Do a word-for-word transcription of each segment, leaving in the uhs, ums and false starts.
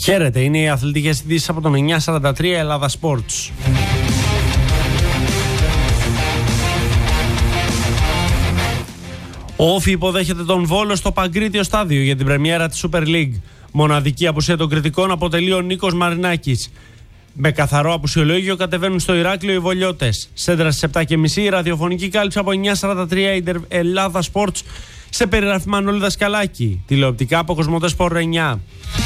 Χαίρετε, είναι οι αθλητικές ειδήσεις από τον εννιακόσια σαράντα τρία Ελλάδα Sports. Ο Όφι υποδέχεται τον Βόλο στο Παγκρίτιο στάδιο για την πρεμιέρα της Super League. Μοναδική απουσία των κριτικών αποτελεί ο Νίκος Μαρινάκης. Με καθαρό απουσιολόγιο κατεβαίνουν στο Ηράκλειο οι Βολιώτες. Σέντρα στις επτά και μισή, ραδιοφωνική κάλυψη από εννιακόσια σαράντα τρία Ελλάδα Sports σε περιγραφή Μανώλη Δασκαλάκη. Τηλεοπτικά από Κοσμοτέ Σπορ εννιά.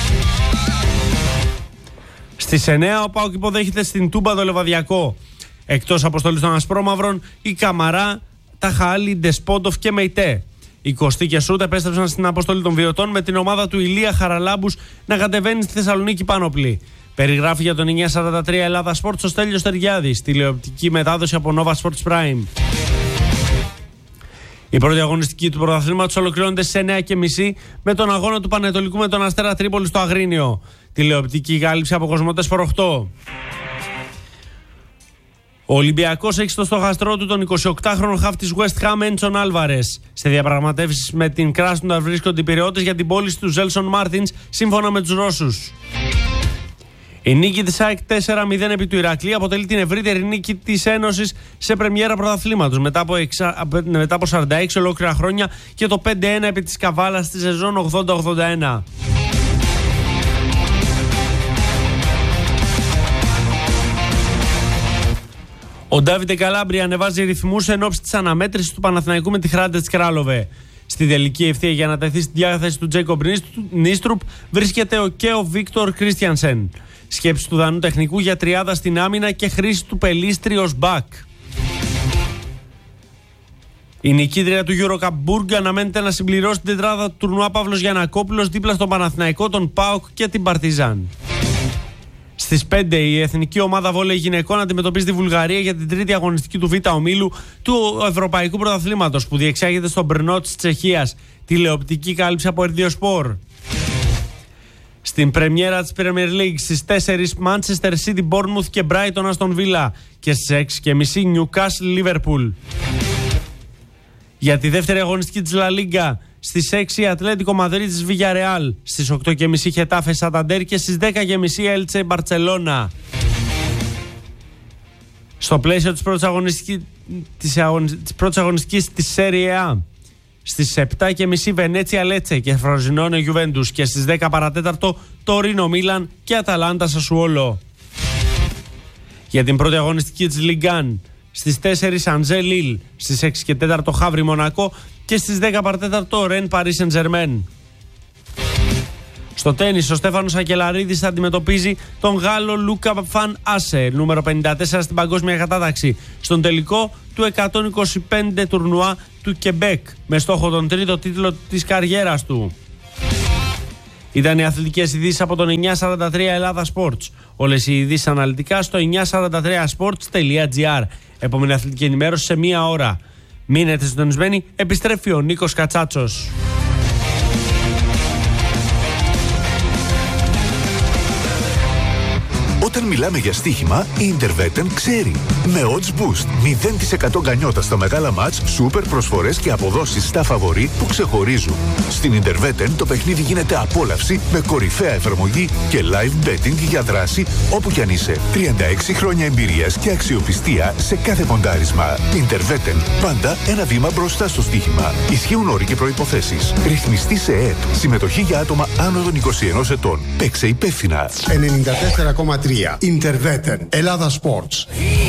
Στις εννιά ο ΠΑΟΚ υποδέχεται στην Τούμπα το Λεβαδιακό. Εκτός αποστολής των Ασπρόμαυρων, η Καμαρά, τα Χάλη, Ντεσπόντοφ και Μεϊτέ. Οι Κωστή και Σούτ επέστρεψαν στην αποστολή των Βιωτών με την ομάδα του Ηλία Χαραλάμπους να κατεβαίνει στη Θεσσαλονίκη Πάνοπλη. Περιγράφει για τον εννιακόσια σαράντα τρία Ελλάδα Sports ο Στέλιος Τεργιάδης. Τηλεοπτική μετάδοση από Nova Sports Prime. Η πρώτη αγωνιστική του πρωταθλήματος ολοκληρώνεται στις εννιά και μισή με τον αγώνα του Πανετολικού με τον Αστέρα Τρίπολη στο Αγρίνιο. Τηλεοπτική κάλυψη από Κοσμοτέ Σπορ οκτώ. Ο Ολυμπιακός έχει στο στόχαστρό του τον εικοσιοκτάχρονο χαφ της West Ham Έντσον Άλβαρες. Σε διαπραγματεύσεις με την Κράσνονταρ βρίσκονται οι πειραιώτες για την πώληση του Ζέλσον Μάρτινς σύμφωνα με τους Ρώσους. Η νίκη της ΑΕΚ τέσσερα μηδέν επί του Ηρακλή αποτελεί την ευρύτερη νίκη της Ένωσης σε πρεμιέρα πρωταθλήματος μετά από, εξα... μετά από σαράντα έξι ολόκληρα χρόνια και το πέντε ένα επί της Καβάλας στη σεζόν ογδόντα ογδόντα ένα. Ο Ντάβιντε Καλάμπρια ανεβάζει ρυθμούς εν ώψη της αναμέτρησης του Παναθηναϊκού με τη Hrádec Králové. Στη τελική ευθεία για να τεθεί στη διάθεση του Τζέικομπ Νίστρουπ βρίσκεται ο και ο Βίκτορ Κρίστιανσεν. Σκέψη του Δανού τεχνικού για τριάδα στην άμυνα και χρήση του Πελίστρη ως μπακ. Η νικήτρια του EuroCup Μπουργκ αναμένεται να συμπληρώσει την τετράδα του τουρνουά Παύλος Γιαννακόπουλος δίπλα στον Παναθηναϊκό, τον ΠΑΟΚ και την Παρτιζάν. Στις πέντε η εθνική ομάδα βόλεϊ γυναικών αντιμετωπίζει τη Βουλγαρία για την τρίτη αγωνιστική του Β' ομίλου του Ευρωπαϊκού Πρωταθλήματος που διεξάγεται στο Μπρνό της Τσεχίας. Τηλεοπτική κάλυψη από Ερδιοσπορ. Στην πρεμιέρα της Premier League στις τέσσερις Manchester City, Bournemouth και Brighton Aston Villa και στις έξι και μισή Newcastle Liverpool. Για τη δεύτερη αγωνιστική της La Liga στις έξι Ατλέτικο Μαδρίτης Villarreal, στις οκτώ και μισή Χετάφε Σανταντέρ και στις δέκα και μισή Έλτσε Μπαρτσελώνα. Στο πλαίσιο της πρώτης αγωνιστικής της, αγωνιστικής, της, πρώτης αγωνιστικής της Serie A στις επτά και μισή Βενέτσια Λέτσε και Φροζινόνε Γιουβέντους και στις δέκα παρατέταρτο Τωρίνο Μίλαν και Αταλάντα Σασουόλο. Για την πρώτη αγωνιστική της Λιγκάν στις τέσσερις Αντζέ Λίλ, στις έξι και τέταρτο Χαύρι Μονακό και στις δέκα παρατέταρτο Ρεν Παρί Σεν Ζερμέν. Στο τένις ο Στέφανος Ακελαρίδης αντιμετωπίζει τον Γάλλο Λούκα Φαν Άσε, νούμερο πενήντα τέσσερα στην παγκόσμια κατάταξη, στον τελικό του εκατόν είκοσι πέντε τουρνουά του Κεμπέκ, με στόχο τον τρίτο τίτλο της καριέρας του. Ήταν οι αθλητικές ειδήσεις από τον εννιακόσια σαράντα τρία Ελλάδα Sports. Όλες οι ειδήσεις αναλυτικά στο εννιακόσια σαράντα τρία sports τελεία gr. Επόμενη αθλητική ενημέρωση σε μία ώρα. Μείνετε συντονισμένοι, επιστρέφει ο Νίκος Κατσάτσος. Όταν μιλάμε για στοίχημα, η Interveten ξέρει. Με odds boost, μηδέν τοις εκατό γκανιότα στα μεγάλα μάτς, σούπερ προσφορές και αποδόσεις στα φαβορί που ξεχωρίζουν. Στην Interveten το παιχνίδι γίνεται απόλαυση με κορυφαία εφαρμογή και live betting για δράση όπου κι αν είσαι. τριάντα έξι χρόνια εμπειρίας και αξιοπιστία σε κάθε ποντάρισμα. Interveten, πάντα ένα βήμα μπροστά στο στοίχημα. Ισχύουν όροι και προϋποθέσεις. Ρυθμιστή σε ΕΕΠ. Συμμετοχή για άτομα άνω των είκοσι ενός ετών. Παίξε υπεύθυνα. ενενήντα τέσσερα κόμμα τρία Interveten Ελλάδα Sports.